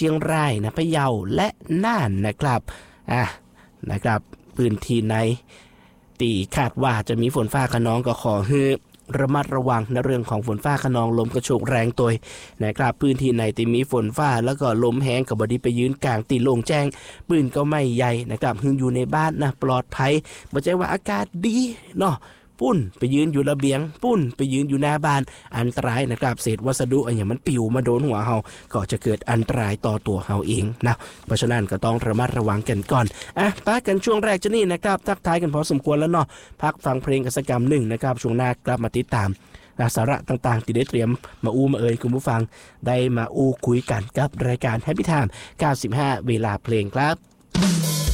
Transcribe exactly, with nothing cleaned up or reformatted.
ชียงรายนะพะเยาและน่านนะครับอ่ะนะครับพื้นที่ในตีคาดว่าจะมีฝนฟ้าคะนองก็ขอให้ระมัดระวังในเรื่องของฝนฟ้าคะนองลมกระโชกแรงตัวนะครับพื้นที่ไหนที่มีฝนฟ้าแล้วก็ลมแห้งกับบดีไปยืนกลางตีโล่งแจ้งปืนก็ไม่ใหญ่นะครับหึงอยู่ในบ้านนะปลอดภัยบ่ใช่ว่าอากาศดีเนาะปุ้นไปยืนอยู่ระเบียงปุ้นไปยืนอยู่หน้าบ้านอันตรายนะครับเศษวัสดุอะไรอย่างมันปิวมาโดนหัวเฮาก็จะเกิดอันตรายต่อตัวเฮาเองนะเพราะฉะนั้นก็ต้องระมัดระวังกันก่อนอ่ะป้ากันช่วงแรกจะนี่นะครับทักทายกันพอสมควรแล้วเนาะพักฟังเพลงกิจกรรมหนึ่งนะครับช่วงหน้ากลับมาติดตามสาระต่างๆที่ได้เตรียมมาอู้มาเอ่ยคุณผู้ฟังได้มาอู้คุยกันกับรายการ Happy Time เก้าสิบห้าเวลาเพลงครับ